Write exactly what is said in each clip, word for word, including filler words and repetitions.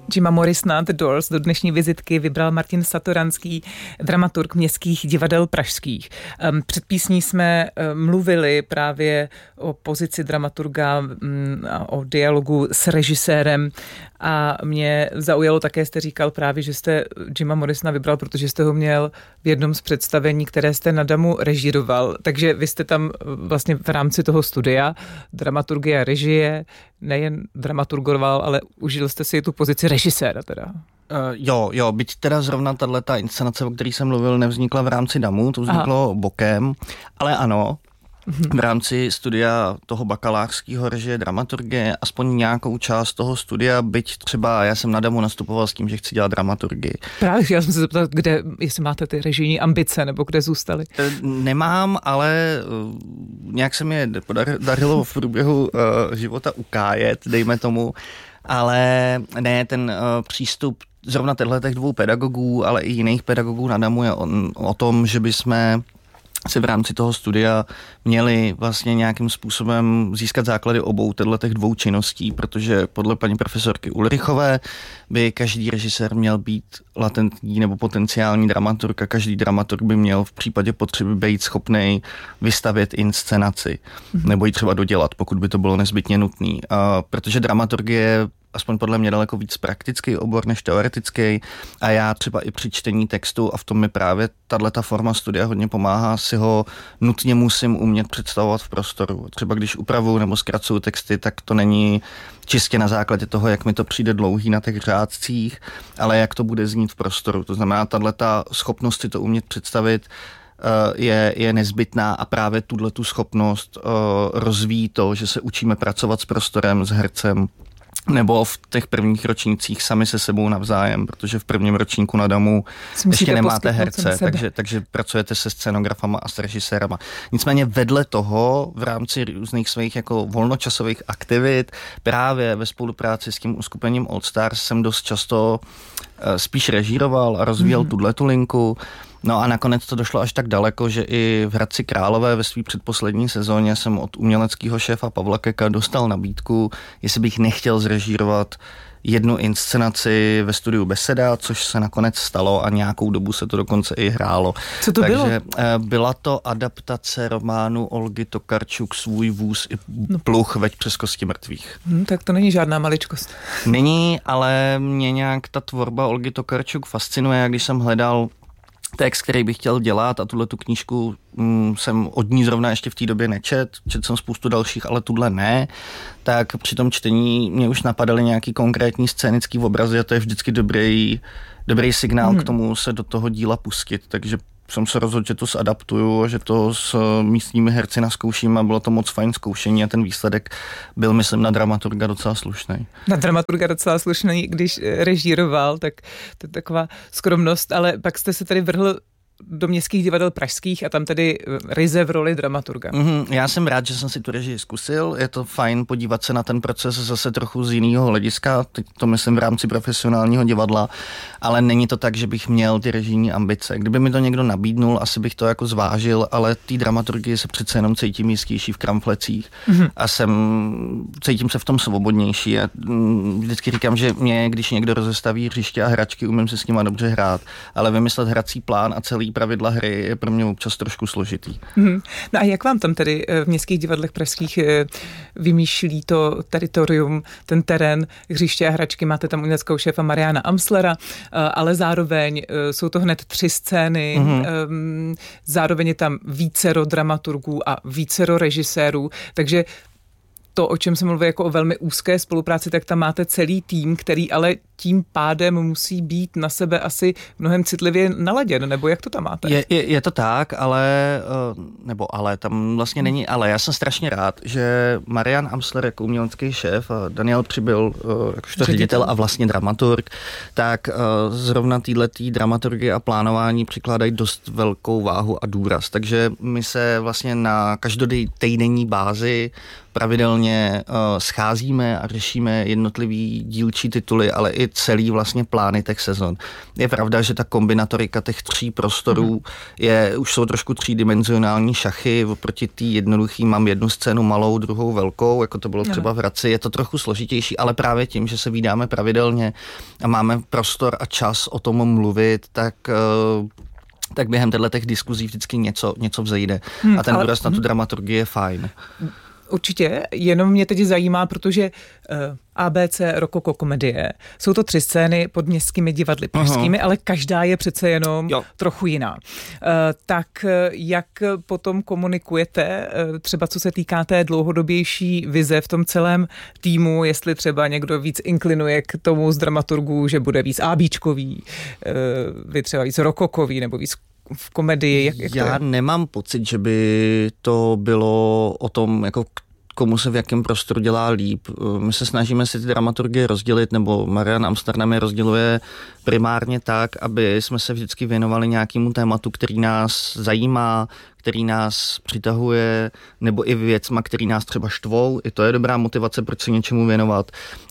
Jima Morrisona The Doors do dnešní vizitky vybral Martin Satoranský, dramaturg Městských divadel pražských. Před písní jsme mluvili právě o pozici dramaturga, o dialogu s režisérem a mě zaujalo také, jste říkal právě, že jste Jima Morrisona vybral, protože jste ho měl v jednom z představení, které jste na Damu režíroval. Takže vy jste tam vlastně v rámci toho studia dramaturgie a režie nejen dramaturgoval, ale užil jste si tu pozici režiséra teda. Uh, jo, jo, byť teda zrovna tato inscenace, o který jsem mluvil, nevznikla v rámci Damu, to vzniklo Aha. bokem, ale ano, v rámci studia toho bakalářského režie dramaturgie, aspoň nějakou část toho studia, byť třeba já jsem na Damu nastupoval s tím, že chci dělat dramaturgii. Právě, já jsem se zeptal, kde, jestli máte ty režijní ambice, nebo kde zůstaly? Nemám, ale nějak se mi dařilo v průběhu uh, života ukájet, dejme tomu, ale ne, ten uh, přístup zrovna těchto dvou pedagogů, ale i jiných pedagogů na Damu je o, o tom, že bychom si v rámci toho studia měli vlastně nějakým způsobem získat základy obou těchto dvou činností, protože podle paní profesorky Ulrichové by každý režisér měl být latentní nebo potenciální dramaturg a každý dramaturg by měl v případě potřeby být schopný vystavět inscenaci mm-hmm. nebo ji třeba dodělat, pokud by to bylo nezbytně nutné. Protože dramaturgie je aspoň podle mě daleko víc praktický obor než teoretický a já třeba i při čtení textu a v tom mi právě tato forma studia hodně pomáhá, si ho nutně musím umět představovat v prostoru. Třeba když upravuju nebo zkracuju texty, tak to není čistě na základě toho, jak mi to přijde dlouhý na těch řádcích, ale jak to bude znít v prostoru. To znamená, tato schopnost si to umět představit je, je nezbytná a právě tuto schopnost rozvíjí to, že se učíme pracovat s prostorem, s hercem, nebo v těch prvních ročnících sami se sebou navzájem, protože v prvním ročníku na Damu ještě nemáte herce, takže, takže pracujete se scenografama a s režisérama. Nicméně vedle toho v rámci různých svých jako volnočasových aktivit právě ve spolupráci s tím uskupením Old Stars jsem dost často spíš režíroval a rozvíjel mm-hmm. tuto linku. No a nakonec to došlo až tak daleko, že i v Hradci Králové ve své předposlední sezóně jsem od uměleckého šéfa Pavla Keka dostal nabídku, jestli bych nechtěl zrežírovat jednu inscenaci ve studiu Beseda, což se nakonec stalo a nějakou dobu se to dokonce i hrálo. Co to Takže bylo? Byla to adaptace románu Olgy Tokarčuk Svůj vůz i pluch veď přes kosti mrtvých. Hmm, tak to není žádná maličkost. Není, ale mě nějak ta tvorba Olgy Tokarčuk fascinuje, když jsem hledal text, který bych chtěl dělat a tuhle tu knížku mm, jsem od ní zrovna ještě v té době nečet, čet jsem spoustu dalších, ale tuhle ne, tak při tom čtení mě už napadaly nějaký konkrétní scénický obrazy a to je vždycky dobrý, dobrý signál hmm. k tomu se do toho díla pustit, takže jsem se rozhodl, že to zadaptuju a že to s místními herci naskouším a bylo to moc fajn zkoušení a ten výsledek byl, myslím, na dramaturga docela slušný. Na dramaturga docela slušný, když režíroval, tak to je taková skromnost, ale pak jste se tady vrhl do Městských divadel pražských a tam tedy ryze v roli dramaturga. Mm-hmm, já jsem rád, že jsem si tu režii zkusil, je to fajn podívat se na ten proces zase trochu z jiného hlediska, teď to myslím v rámci profesionálního divadla, ale není to tak, že bych měl ty režijní ambice. Kdyby mi to někdo nabídnul, asi bych to jako zvážil, ale té dramaturgii se přece jenom cítím jistější v kramflecích mm-hmm. a jsem, cítím se v tom svobodnější a vždycky říkám, že mě, když někdo rozestaví hřiště a hračky, umím se s nima dobře hrát, ale vymyslet hrací plán a celý pravidla hry je pro mě občas trošku složitý. Hmm. No a jak vám tam tedy v Městských divadlech pražských vymýšlí to teritorium, ten terén, hřiště a hračky? Máte tam uměleckého šéfa Mariana Amslera, ale zároveň jsou to hned tři scény, hmm. zároveň je tam vícero dramaturgů a vícero režisérů, takže to, o čem se mluví jako o velmi úzké spolupráci, tak tam máte celý tým, který ale tím pádem musí být na sebe asi mnohem citlivě naladěn, nebo jak to tam máte? Je, je, je to tak, ale, nebo ale, tam vlastně není ale. Já jsem strašně rád, že Marian Amsler jako umělecký šéf a Daniel Přibyl jakožto ředitel a vlastně dramaturg, tak zrovna týhletý dramaturgie a plánování přikládají dost velkou váhu a důraz. Takže my se vlastně na každotýdenní bázi pravidelně uh, scházíme a řešíme jednotlivý dílčí tituly, ale i rozjet celý vlastně plány těch sezon. Je pravda, že ta kombinatorika těch tří prostorů je, už jsou trošku třídimenzionální šachy, oproti té jednoduchý mám jednu scénu malou, druhou velkou, jako to bylo třeba v Hradci, je to trochu složitější, ale právě tím, že se vídáme pravidelně a máme prostor a čas o tom mluvit, tak tak během těch diskuzí vždycky něco, něco vzejde. Hmm, a ten důraz ale... na tu dramaturgii je fajn. Určitě, jenom mě teď zajímá, protože uh, A B C rokoko komedie, jsou to tři scény pod městskými divadly pražskými, uh-huh. ale každá je přece jenom jo. trochu jiná. Uh, tak uh, jak potom komunikujete, uh, třeba co se týká té dlouhodobější vize v tom celém týmu, jestli třeba někdo víc inklinuje k tomu z dramaturgů, že bude víc ábíčkový, uh, vy třeba víc rokokový nebo víc v komedii? Jak, jak Já nemám pocit, že by to bylo o tom, jako komu se v jakém prostoru dělá líp. My se snažíme si ty dramaturgie rozdělit, nebo Marian Amsterdam je rozděluje primárně tak, aby jsme se vždycky věnovali nějakému tématu, který nás zajímá, který nás přitahuje, nebo i věcma, který nás třeba štvou. I to je dobrá motivace, proč se něčemu věnovat.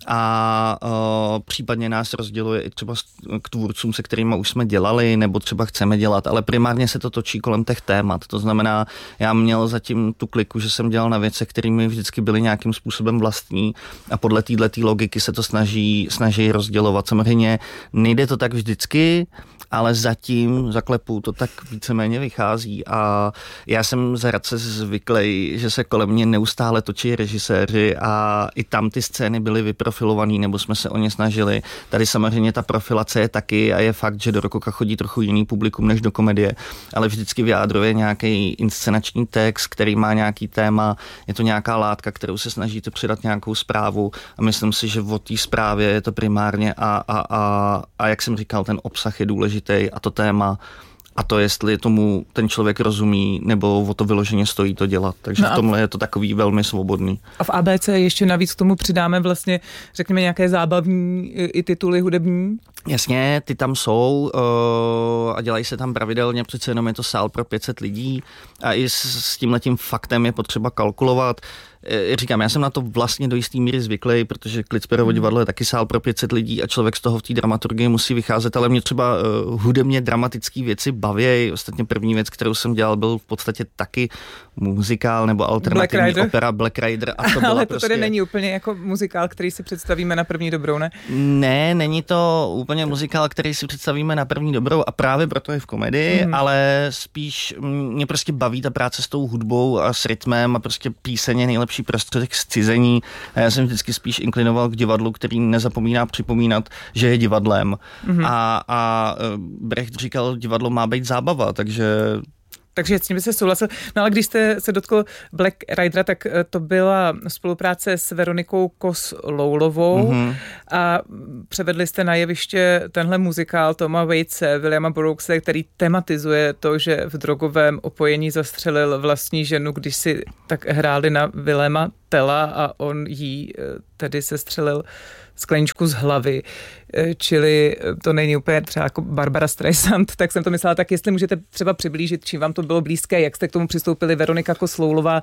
A uh, případně nás rozděluje i třeba k tvůrcům, se kterými už jsme dělali, nebo třeba chceme dělat, ale primárně se to točí kolem těch témat. To znamená, já měl zatím tu kliku, že jsem dělal na věcech, které mi vždycky byly nějakým způsobem vlastní a podle této logiky se to snaží, snaží rozdělovat. Samozřejmě nejde to tak vždycky, ale zatím zaklepu to tak víceméně vychází a já jsem z Hradce zvyklý, že se kolem mě neustále točí režiséři a i tam ty scény byly vyprofilovaný, nebo jsme se o ně snažili. Tady samozřejmě ta profilace je taky a je fakt, že do rokoka chodí trochu jiný publikum než do komedie, ale vždycky vyjádruje nějaký inscenační text, který má nějaký téma, je to nějaká látka, kterou se snažíte předat nějakou zprávu a myslím si, že o té zprávě je to primárně a, a, a, a jak jsem říkal, ten obsah je důležitý a to téma a to, jestli tomu ten člověk rozumí, nebo o to vyloženě stojí to dělat. Takže no v tomhle je to takový velmi svobodný. A v A B C ještě navíc k tomu přidáme vlastně, řekněme, nějaké zábavní i tituly hudební? Jasně, ty tam jsou uh, a dělají se tam pravidelně, přece jenom je to sál pro pět set lidí a i s, s tímhletím faktem je potřeba kalkulovat. Říkám, já jsem na to vlastně do jistý míry zvyklý, protože Klitsperovo divadlo je taky sál pro pět set lidí a člověk z toho v té dramaturgii musí vycházet, ale mě třeba uh, hudebně dramatické věci baví. Ostatně první věc, kterou jsem dělal, byl v podstatě taky muzikál nebo alternativní Black opera Black Rider. A to ale to prostě... tedy není úplně jako muzikál, který si představíme na první dobrou, ne? Ne, není to úplně muzikál, který si představíme na první dobrou a právě proto je v komedii, mm. ale spíš mě prostě baví ta práce s tou hudbou a s rytmem a prostě píseň je nejlepší prostředek zcizení. A já jsem vždycky spíš inklinoval k divadlu, který nezapomíná připomínat, že je divadlem. Mm-hmm. A, a Brecht říkal, divadlo má být zábava, takže Takže s tím by se souhlasil. No ale když jste se dotkl Black Ridera, tak to byla spolupráce s Veronikou Kos-Loulovou mm-hmm. a převedli jste na jeviště tenhle muzikál Toma Waitse, Williama Burroughse, který tematizuje to, že v drogovém opojení zastřelil vlastní ženu, když si tak hráli na Williama Tella a on jí tedy sestřelil skleničku z hlavy, čili to není úplně třeba jako Barbara Streisand, tak jsem to myslela, tak jestli můžete třeba přiblížit, čím vám to bylo blízké, jak jste k tomu přistoupili, Veronika Kos-Loulová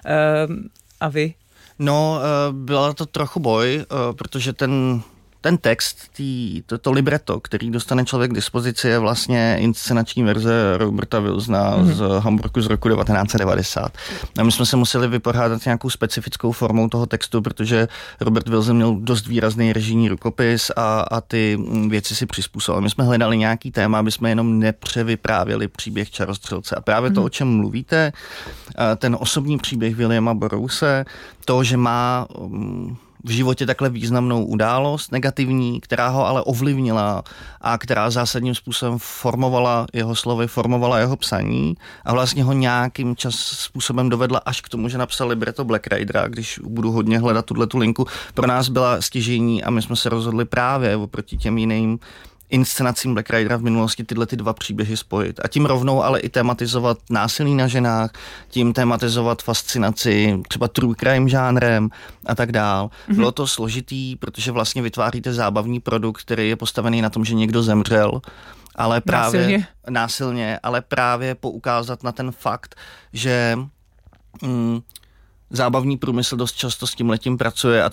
a vy? No, byla to trochu boj, protože ten Ten text, tý, to, to libretto, který dostane člověk k dispozici, je vlastně inscenační verze Roberta Wilsona mm-hmm. z Hamburku z roku devatenáct set devadesát. A my jsme se museli vypořádat nějakou specifickou formou toho textu, protože Robert Wilson měl dost výrazný režijní rukopis a, a ty věci si přizpůsobili. My jsme hledali nějaký téma, aby jsme jenom nepřevyprávěli příběh čarostřelce. A právě mm-hmm. to, o čem mluvíte, ten osobní příběh Williama Burroughse, to, že má v životě takhle významnou událost, negativní, která ho ale ovlivnila a která zásadním způsobem formovala jeho slovy, formovala jeho psaní a vlastně ho nějakým čas způsobem dovedla až k tomu, že napsal libretto Black Ridera, když budu hodně hledat tuto linku, pro nás byla stěžejní a my jsme se rozhodli právě oproti těm jiným inscenacím Black Ridera v minulosti tyhle ty dva příběhy spojit. A tím rovnou ale i tematizovat násilí na ženách, tím tematizovat fascinaci třeba true crime žánrem a tak dál. Mm-hmm. Bylo to složitý, protože vlastně vytváříte zábavní produkt, který je postavený na tom, že někdo zemřel, ale právě násilně, násilně ale právě poukázat na ten fakt, že mm, zábavní průmysl dost často s tímhletím pracuje a třeba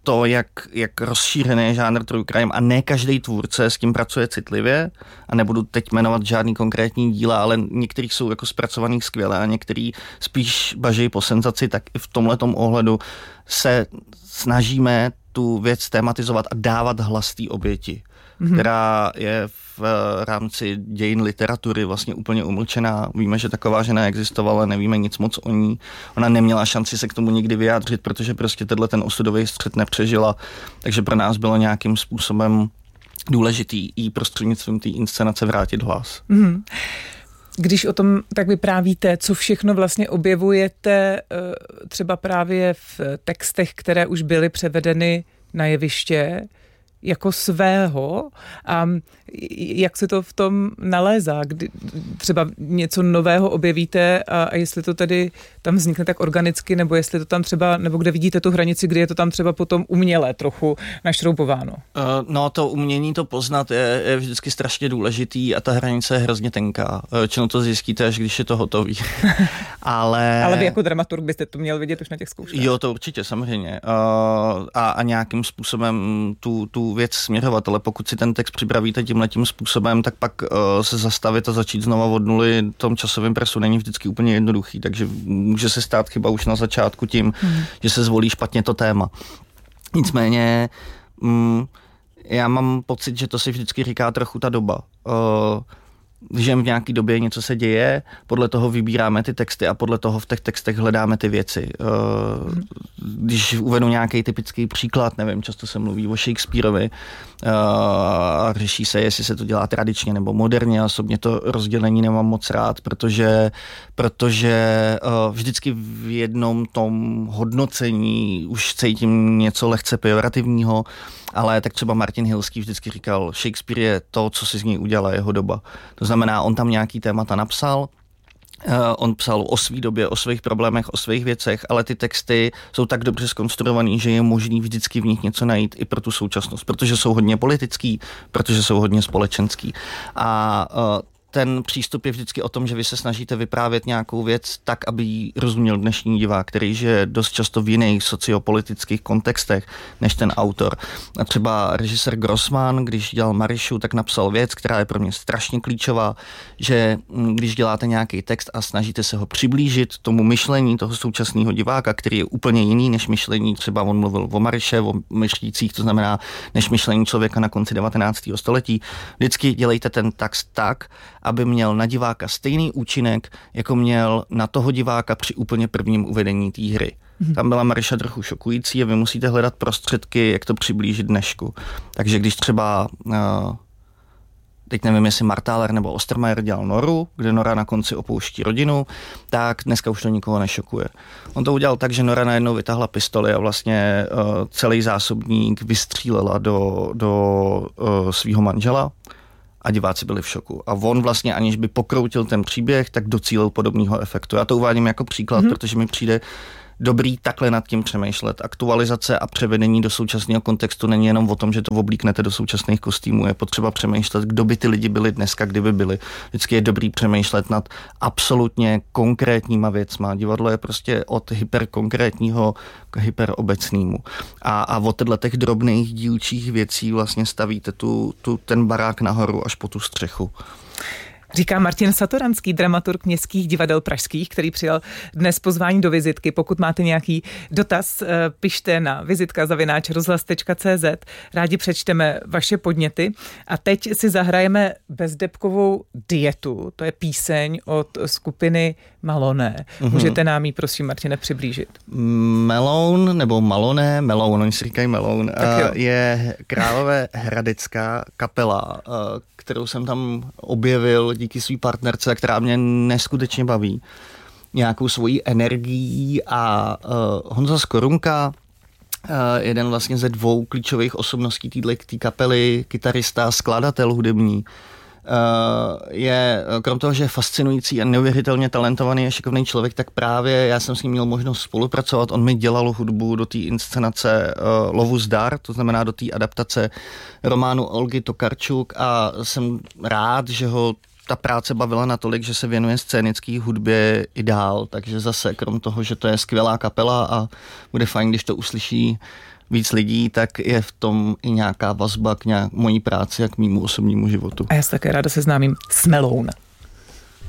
to, jak, jak rozšířený je žánr true crime a ne každý tvůrce s tím pracuje citlivě a nebudu teď jmenovat žádný konkrétní díla, ale některý jsou jako zpracovaný skvěle a některý spíš bažejí po senzaci, tak i v tomhletom ohledu se snažíme tu věc tématizovat a dávat hlas té oběti, mm-hmm. která je v rámci dějin literatury vlastně úplně umlčená. Víme, že taková žena existovala, nevíme nic moc o ní. Ona neměla šanci se k tomu nikdy vyjádřit, protože prostě tenhle ten osudový střet nepřežila. Takže pro nás bylo nějakým způsobem důležitý i prostřednictvím té inscenace vrátit hlas. Mm-hmm. Když o tom tak vyprávíte, co všechno vlastně objevujete třeba právě v textech, které už byly převedeny na jeviště, jako svého a jak se to v tom nalézá, kdy třeba něco nového objevíte a, a jestli to tedy tam vznikne tak organicky, nebo jestli to tam třeba, nebo kde vidíte tu hranici, kdy je to tam třeba potom uměle trochu našroubováno? Uh, no to umění to poznat je, je vždycky strašně důležitý a ta hranice je hrozně tenká. Čím to zjistíte, až když je to hotový. Ale... Ale vy jako dramaturg byste to měl vidět už na těch zkouškách. Jo, to určitě, samozřejmě. Uh, a, a nějakým způsobem tu, tu věc směrovat, ale pokud si ten text připravíte tímhletím způsobem, tak pak uh, se zastavit a začít znova od nuly v tom časovém presu není vždycky úplně jednoduchý, takže může se stát chyba už na začátku tím, hmm. že se zvolí špatně to téma. Nicméně mm, já mám pocit, že to si vždycky říká trochu ta doba. Uh, že v nějaký době něco se děje, podle toho vybíráme ty texty a podle toho v těch textech hledáme ty věci. Když uvedu nějaký typický příklad, nevím, často se mluví o Shakespeareovi a řeší se, jestli se to dělá tradičně nebo moderně. Osobně to rozdělení nemám moc rád, protože, protože vždycky v jednom tom hodnocení už cítím něco lehce pejorativního, ale tak třeba Martin Hilský vždycky říkal, Shakespeare je to, co si z něj udělala jeho doba. To znamená, on tam nějaký témata napsal, on psal o své době, o svých problémech, o svých věcech, ale ty texty jsou tak dobře zkonstruovaný, že je možný vždycky v nich něco najít i pro tu současnost, protože jsou hodně politický, protože jsou hodně společenský. A ten přístup je vždycky o tom, že vy se snažíte vyprávět nějakou věc tak, aby ji rozuměl dnešní divák, který žije dost často v jiných sociopolitických kontextech než ten autor. A třeba režisér Grossman, když dělal Marišu, tak napsal věc, která je pro mě strašně klíčová, že když děláte nějaký text a snažíte se ho přiblížit tomu myšlení toho současného diváka, který je úplně jiný než myšlení, třeba on mluvil o Mariše, o myšlících, to znamená než myšlení člověka na konci devatenáctého století, vždycky dělejte ten text tak, aby měl na diváka stejný účinek, jako měl na toho diváka při úplně prvním uvedení té hry. Mm-hmm. Tam byla Mariša trochu šokující a vy musíte hledat prostředky, jak to přiblížit dnešku. Takže když třeba, teď nevím, jestli Marthaler nebo Ostermayer dělal Noru, kde Nora na konci opouští rodinu, tak dneska už to nikoho nešokuje. On to udělal tak, že Nora najednou vytáhla pistoli a vlastně celý zásobník vystřílela do, do svého manžela. A diváci byli v šoku. A on vlastně, aniž by pokroutil ten příběh, tak docílil podobného efektu. Já to uvádím jako příklad, mm-hmm. protože mi přijde dobrý takhle nad tím přemýšlet. Aktualizace a převedení do současného kontextu není jenom o tom, že to oblíknete do současných kostýmů. Je potřeba přemýšlet, kdo by ty lidi byli dneska, kdyby byli. Vždycky je dobrý přemýšlet nad absolutně konkrétníma věcma. Divadlo je prostě od hyperkonkrétního k hyperobecnému. A, a od těch drobných dílčích věcí vlastně stavíte tu, tu, ten barák nahoru až po tu střechu. Říká Martin Satoranský, dramaturg Městských divadel pražských, který přijal dnes pozvání do vizitky. Pokud máte nějaký dotaz, pište na vizitka zavináč rozhlas tečka cé zet. Rádi přečteme vaše podněty. A teď si zahrajeme bezdebkovou dietu. To je píseň od skupiny Malone. Mm-hmm. Můžete nám ji, prosím, Martine, přiblížit? Meloun, nebo Malone, Meloun, oni si říkají Meloun, je Králové hradecká kapela, kterou jsem tam objevil díky své partnerce, která mě neskutečně baví. Nějakou svojí energií a uh, Honza Skorunka, uh, jeden vlastně ze dvou klíčových osobností té kapely, kytarista, skladatel hudební, Uh, je, krom toho, že je fascinující a neuvěřitelně talentovaný a šikovný člověk, tak právě já jsem s ním měl možnost spolupracovat. On mi dělal hudbu do té inscenace uh, Lovu zdar, to znamená do té adaptace románu Olgy Tokarčuk a jsem rád, že ho ta práce bavila natolik, že se věnuje scénické hudbě i dál, takže zase krom toho, že to je skvělá kapela a bude fajn, když to uslyší víc lidí, tak je v tom i nějaká vazba k nějak mojí práci a k mému osobnímu životu. A já se také ráda seznámím s Meloun.